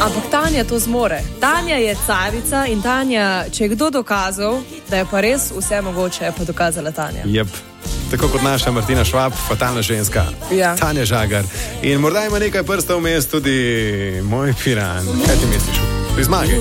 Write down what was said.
Ampak Tanja to zmore. Tanja je carica in Tanja, če je kdo dokazal, da je pa res vse mogoče, je pa dokazala Tanja. Jep. Tako kot naša Martina Švab, fatalna ženska. Ja. Tanja Žagar. In morda ima nekaj prstov vmes tudi moj Piran. Kaj ti misliš? Pri zmagi.